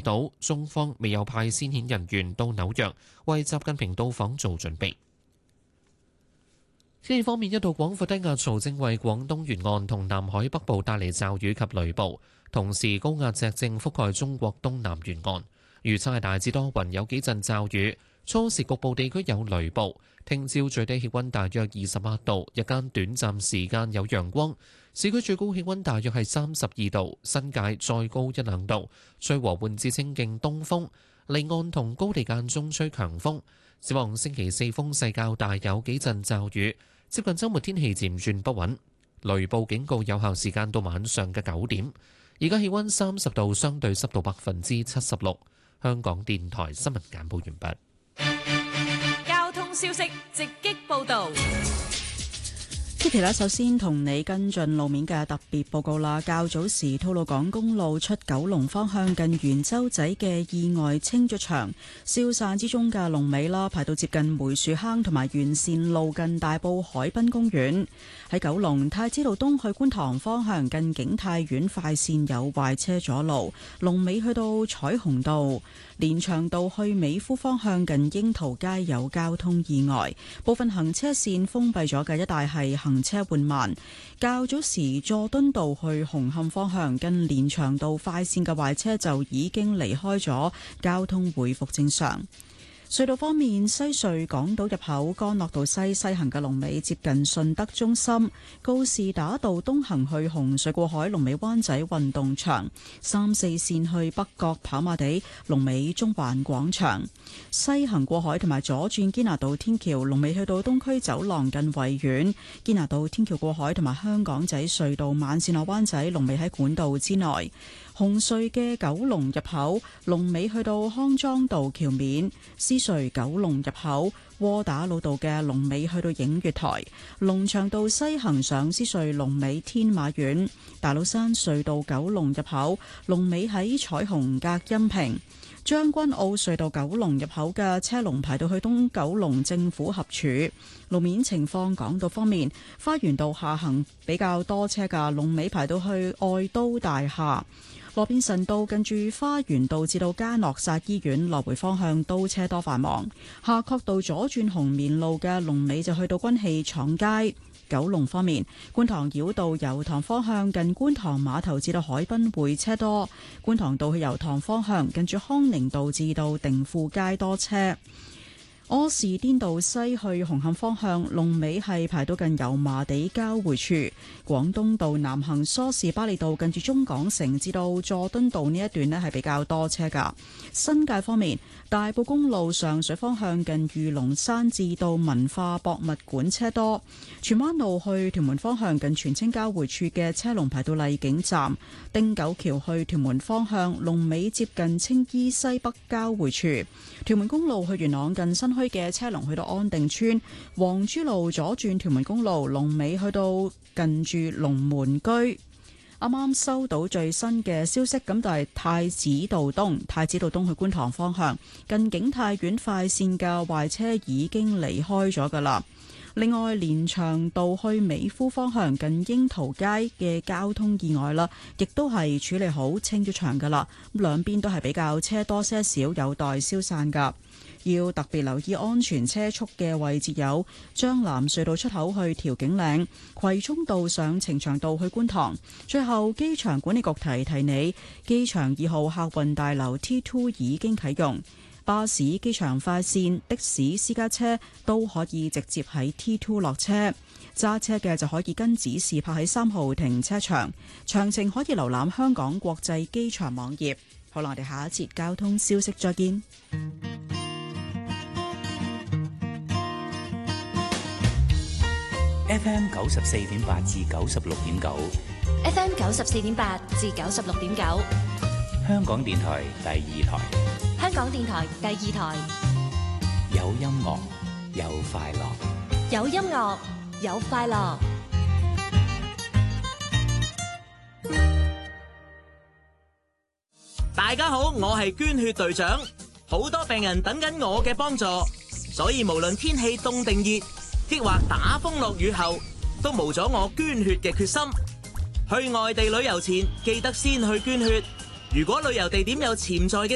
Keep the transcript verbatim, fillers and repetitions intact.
到中方未有派先遣人員到紐約為習近平到訪做準備。天氣方面，一道廣闊低壓槽正為廣東沿岸同南海北部帶嚟驟雨及雷暴，同時高壓脊正覆蓋中國東南沿岸。預測係大致多雲，有幾陣驟雨，初時局部地區有雷暴。聽朝最低氣溫大約二十八度，日間短暫時間有陽光。市區最高氣溫大約係三十二度，新界再高一兩度。吹和緩至清勁東風，離岸同高地間中吹強風。展望星期四風勢較大，有幾陣驟雨。接近週末天氣漸轉不穩，雷暴警告有效時間到晚上嘅九點。而家氣溫三十度，相對濕度百分之七十六。香港電台新聞簡報完畢。 交通消息直擊報導。 Kitty 咧，首先同你跟進路面嘅特別報告啦。較早時，吐露港公路出九龍方向近元洲仔嘅意外清咗場，消散之中嘅龍尾啦，排到接近梅樹坑同埋沿線路近大埔海濱公園。喺九龍太子道東去觀塘方向近景泰苑快線有壞車阻路，龍尾去到彩虹道。連翔道去美孚方向近櫻桃街有交通意外，部分行車線封閉咗嘅一帶係行車緩慢。較早時佐敦道去紅磡方向近連翔道快線嘅壞車就已經離開咗，交通回復正常。隧道方面，西隧港島入口干諾道西西行嘅龍尾接近順德中心，告士打道東行去紅隧過海龍尾灣仔運動場，三四線去北角跑馬地龍尾中環廣場，西行過海同埋左轉堅拿道天橋龍尾去到東區走廊近維園，堅拿道天橋過海同埋香港仔隧道慢線落灣仔龍尾喺管道之內。紅隧嘅九龍入口龍尾去到康莊道橋面，獅隧九龍入口窩打老道嘅龍尾去到映月台，龍翔道西行上獅隧龍尾天馬苑，大老山隧道九龍入口龍尾喺彩虹隔音屏，將軍澳隧道九龍入口嘅車龍排到去東九龍政府合署。路面情況港島方面，花園道下行比較多車㗎，龍尾排到去愛都大廈。羅便臣道近住花園道至到嘉諾撒醫院來回方向都車多繁忙，夏慤道左轉紅棉路嘅龍尾就去到軍器廠街。九龍方面，觀塘繞道油塘方向近觀塘碼頭至到海濱會車多，觀塘道去油塘方向近住康寧道至到定富街多車。柯士甸道西去紅磡方向龍尾係排到近油麻地交匯處，廣東道南行梳士巴利道近住中港城至到佐敦道呢一段呢係比較多車噶。新界方面，大埔公路上水方向近御龍山至到文化博物館車多，荃灣路去屯門方向近荃青交匯處嘅車龍排到麗景站，汀九橋去屯門方向龍尾接近青衣西北交匯處，屯門公路去元朗近新區嘅車龍去到安定村，黃珠路左轉屯門公路龍尾去到近住龍門居。啱啱收到最新嘅消息，咁就係太子道東，太子道東去觀塘方向近景泰苑快線嘅壞車已經離開咗噶啦。另外，連翔道去美孚方向近櫻桃街嘅交通意外啦，亦都係處理好清咗場噶啦，兩邊都係比較車多些少，有待消散噶。要特別留意安全車速嘅位置有將藍隧道出口去調景嶺、葵涌道上呈祥道去觀塘。最後，機場管理局提提你，機場二號客運大樓 T 二 已經啟用，巴士、機場快線、的士、私家車都可以直接喺 T 二落車。揸車嘅就可以跟指示泊喺三號停車場。詳情可以瀏覽香港國際機場網頁。好啦，我哋下一節交通消息再見。 F M 九十四點八至九十六點九 F M 九十四點八至九十六點九， 香港電台第二台。 香港電台第二台， 有音樂，有快樂， 有音樂，有快樂。 大家好，我係捐血隊長，好多病人等緊我嘅幫助，所以無論天氣凍定熱，抑或打風落雨後，都無阻我捐血嘅決心。去外地旅遊前，記得先去捐血。如果旅遊地點有潛在嘅